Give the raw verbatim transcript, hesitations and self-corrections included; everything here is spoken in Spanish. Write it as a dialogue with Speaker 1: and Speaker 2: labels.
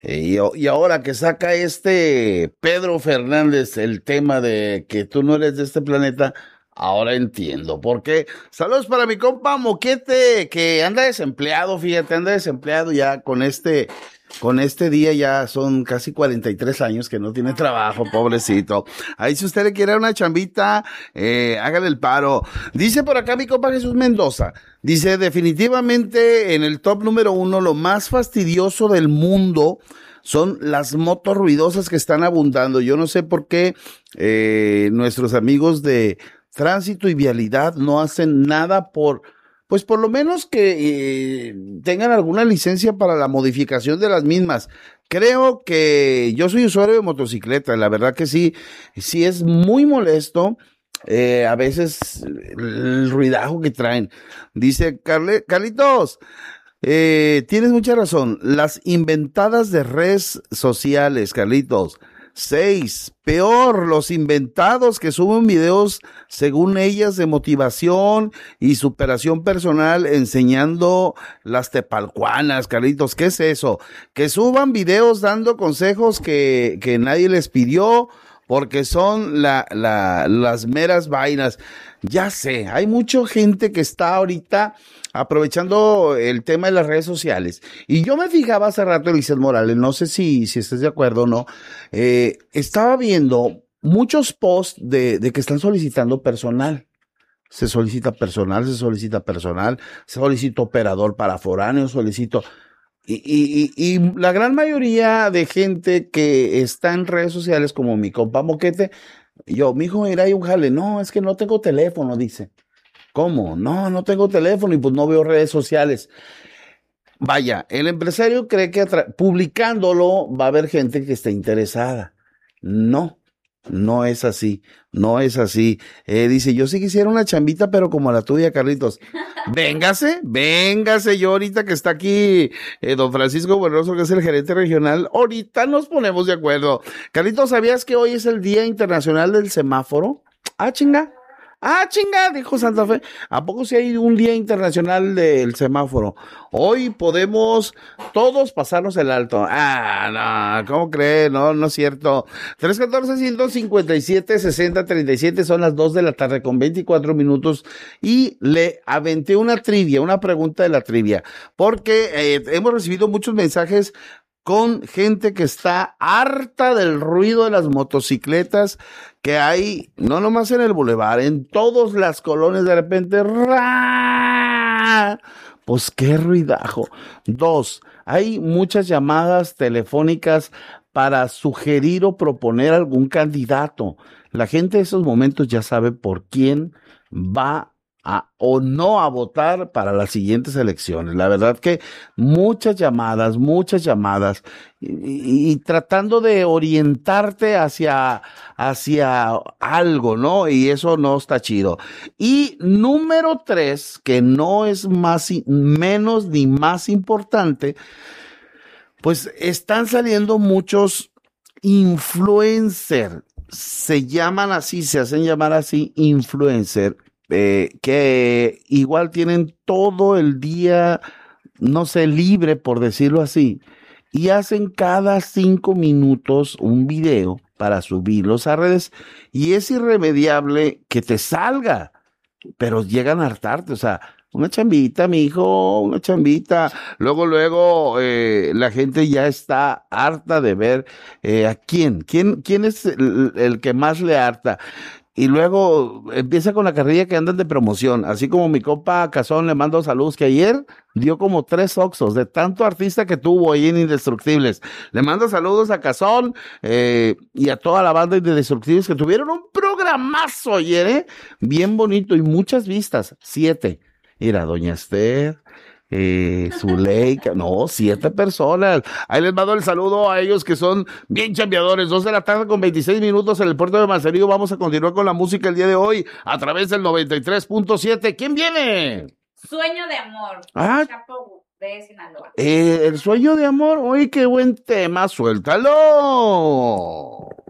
Speaker 1: Y, y ahora que saca este Pedro Fernández el tema de que tú no eres de este planeta, ahora entiendo por qué. Saludos para mi compa Moquete, que anda desempleado, fíjate, anda desempleado ya con este, con este día ya son casi cuarenta y tres años que no tiene trabajo, pobrecito. Ahí si usted le quiere una chambita, eh, hágale el paro. Dice por acá mi compa Jesús Mendoza, dice definitivamente en el top número uno, lo más fastidioso del mundo son las motos ruidosas que están abundando. Yo no sé por qué eh, nuestros amigos de Tránsito y Vialidad no hacen nada por, pues por lo menos que eh, tengan alguna licencia para la modificación de las mismas. Creo que yo soy usuario de motocicleta, la verdad que sí, sí es muy molesto. Eh, a veces el ruidajo que traen. Dice Carle, Carlitos, eh, tienes mucha razón. Las inventadas de redes sociales, Carlitos. Seis, peor, los inventados que suben videos, según ellas, de motivación y superación personal, enseñando las tepalcuanas, Carlitos. ¿Qué es eso? Que suban videos dando consejos que, que nadie les pidió, porque son la, la, las meras vainas. Ya sé, hay mucha gente que está ahorita aprovechando el tema de las redes sociales. Y yo me fijaba hace rato, Eliseo Morales, no sé si, si estás de acuerdo o no, eh, estaba viendo muchos posts de, de que están solicitando personal. Se solicita personal, se solicita personal, se solicita operador para foráneos, solicito... Y, y, y, y la gran mayoría de gente que está en redes sociales, como mi compa Moquete, yo, mijo, mira, hay un jale. No, es que no tengo teléfono, dice. ¿Cómo? No, no tengo teléfono y pues no veo redes sociales. Vaya, el empresario cree que atra- publicándolo va a haber gente que esté interesada. No, no es así, no es así. Eh, dice, yo sí quisiera una chambita, pero como la tuya, Carlitos. Véngase, véngase, yo ahorita que está aquí eh, don Francisco Buenoso, que es el gerente regional, ahorita nos ponemos de acuerdo. Carlitos, ¿sabías que hoy es el Día Internacional del Semáforo? Ah, chinga. Ah, chinga, dijo Santa Fe. ¿A poco si hay un Día Internacional del Semáforo? Hoy podemos todos pasarnos el alto. Ah, no, ¿cómo cree? No, no es cierto. tres uno cuatro, ciento cincuenta y siete, sesenta treinta y siete, son las dos de la tarde con veinticuatro minutos y le aventé una trivia, una pregunta de la trivia, porque eh, hemos recibido muchos mensajes con gente que está harta del ruido de las motocicletas que hay, no nomás en el bulevar, en todas las colonias de repente, ¡ra! Pues qué ruidajo. Dos, hay muchas llamadas telefónicas para sugerir o proponer algún candidato. La gente en esos momentos ya sabe por quién va a o no a votar para las siguientes elecciones. La verdad que muchas llamadas, muchas llamadas y, y, y tratando de orientarte hacia, hacia algo, ¿no? Y eso no está chido. Y número tres, que no es más, menos ni más importante, pues están saliendo muchos influencers. Se llaman así, se hacen llamar así influencer, eh, que igual tienen todo el día, no sé, libre, por decirlo así, y hacen cada cinco minutos un video para subirlos a redes, y es irremediable que te salga, pero llegan a hartarte, o sea, una chambita, mi hijo, una chambita. Luego, luego, eh, la gente ya está harta de ver eh, a quién, quién, quién es el, el que más le harta. Y luego empieza con la carrilla que andan de promoción, así como mi compa Cazón, le mando saludos, que ayer dio como tres oxos de tanto artista que tuvo ahí en Indestructibles. Le mando saludos a Cazón eh, y a toda la banda de Indestructibles que tuvieron un programazo ayer, ¿eh? Bien bonito y muchas vistas, siete. Mira, doña Esther, eh, Zuleika, no, siete personas. Ahí les mando el saludo a ellos que son bien chambeadores. Dos de la tarde con veintiséis minutos en el puerto de Manzanillo. Vamos a continuar con la música el día de hoy a través del noventa y tres punto siete. ¿Quién viene?
Speaker 2: Sueño de amor.
Speaker 1: Ah,
Speaker 2: Chapo de Sinaloa.
Speaker 1: eh, el sueño de amor. Uy, qué buen tema. Suéltalo.